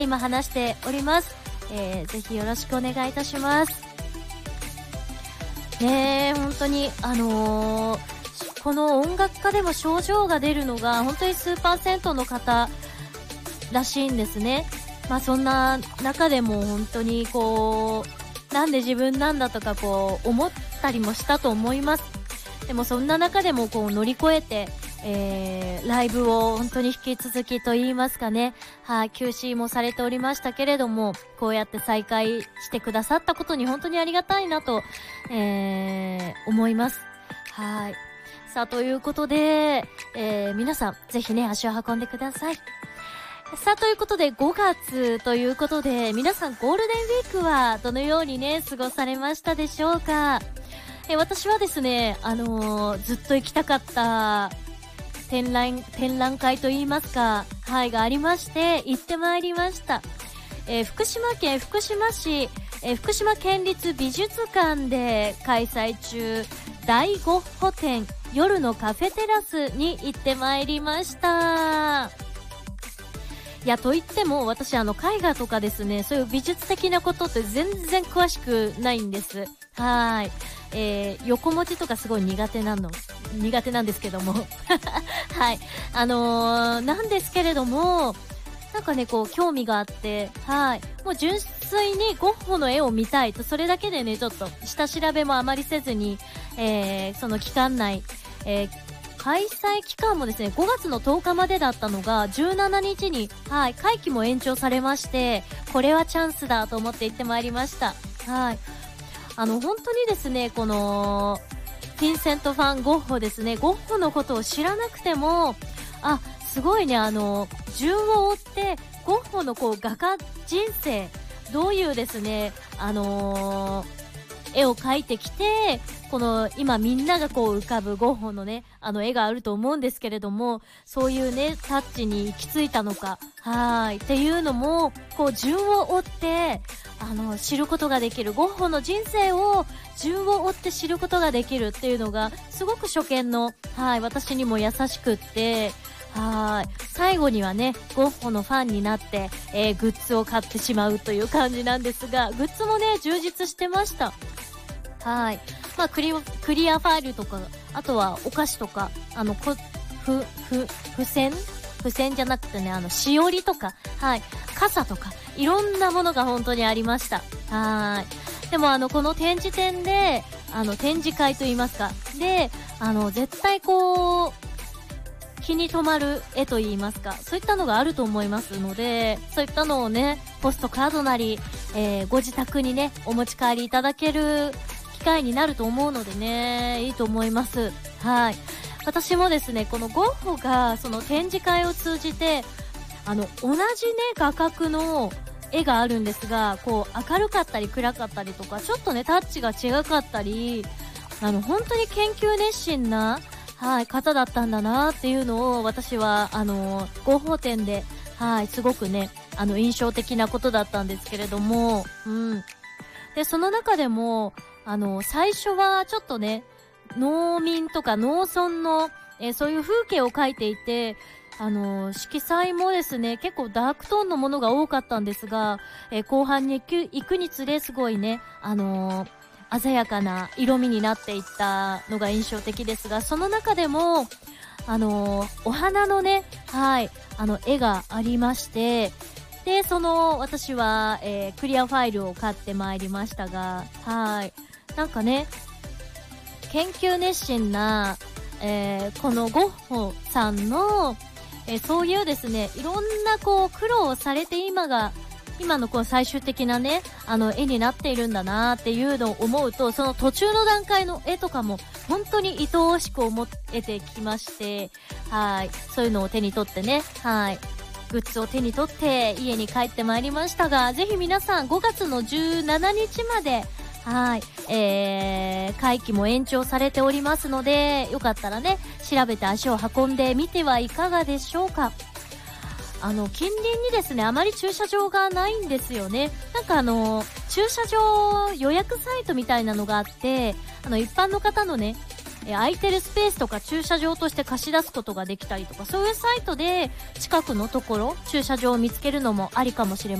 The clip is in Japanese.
今話しております。ぜひよろしくお願いいたします。ねえ、本当に、この音楽家でも症状が出るのが本当に数%の方らしいんですね。まあそんな中でも本当にこう、なんで自分なんだとかこう思ったりもしたと思います。でもそんな中でもこう乗り越えて、ライブを本当に引き続きと言いますかね、はい、休止もされておりましたけれども、こうやって再開してくださったことに本当にありがたいなと、思います。はい。さあ、ということで、皆さんぜひね、足を運んでください。さあ、ということで5月ということで、皆さんゴールデンウィークはどのようにね、過ごされましたでしょうか。私はですね、ずっと行きたかった展覧会といいますか、はい、がありまして、行ってまいりました。福島県福島市、福島県立美術館で開催中、大ゴッホ展夜のカフェテラスに行ってまいりました。いや、と言っても私絵画とかですね、そういう美術的なことって全然詳しくないんです。はい。横文字とかすごい苦手なんですけどもはい。なんですけれども、なんかね、こう興味があって、はい。もう純粋にゴッホの絵を見たいと、それだけでね、ちょっと下調べもあまりせずに、その期間内、開催期間もですね、5月の10日までだったのが17日に、はい、会期も延長されまして、これはチャンスだと思って行ってまいりました。はい。本当にですね、このヴィンセント・ファン・ゴッホですね、ゴッホのことを知らなくても、あ、すごいね、順を追ってゴッホのこう画家人生、どういうですね、絵を描いてきて、この今みんながこう浮かぶゴッホのね、絵があると思うんですけれども、そういうね、タッチに行き着いたのか、はい、っていうのも、こう順を追って、知ることができる、ゴッホの人生を順を追って知ることができるっていうのが、すごく初見の、はい、私にも優しくって、はい。最後にはね、ゴッホのファンになって、グッズを買ってしまうという感じなんですが、グッズもね、充実してました。はい。まあ、クリアファイルとか、あとはお菓子とか、付箋じゃなくてね、しおりとか、はい。傘とか、いろんなものが本当にありました。はい。でもこの展示展で、展示会といいますか、で、絶対こう、気に留まる絵といいますか、そういったのがあると思いますので、そういったのをね、ポストカードなり、ご自宅にね、お持ち帰りいただける機会になると思うのでね、いいと思います。はい。私もですね、このゴッホがその展示会を通じて、同じね、画角の絵があるんですが、こう明るかったり暗かったりとか、ちょっとね、タッチが違かったり、本当に研究熱心な、はい、方だったんだなっていうのを、私はゴッホ展で、はい、すごくね、印象的なことだったんですけれども、うん。で、その中でも、最初はちょっとね、農民とか農村の、そういう風景を描いていて、色彩もですね、結構ダークトーンのものが多かったんですが、後半に行くにつれすごいね、鮮やかな色味になっていったのが印象的ですが、その中でも、お花のね、はい、絵がありまして、で、私は、クリアファイルを買ってまいりましたが、はい。なんかね、研究熱心な、このゴッホさんの、そういうですね、いろんなこう苦労をされて今のこの最終的なね、絵になっているんだなっていうのを思うと、その途中の段階の絵とかも本当に愛おしく思えてきまして、はい。そういうのを手に取ってね、はい。グッズを手に取って家に帰ってまいりましたが、ぜひ皆さん5月の17日まで、はい、会期も延長されておりますので、よかったらね、調べて足を運んでみてはいかがでしょうか。近隣にですね、あまり駐車場がないんですよね。なんか駐車場予約サイトみたいなのがあって、一般の方のね、 空いてるスペースとか駐車場として貸し出すことができたりとか、そういうサイトで近くのところ駐車場を見つけるのもありかもしれません。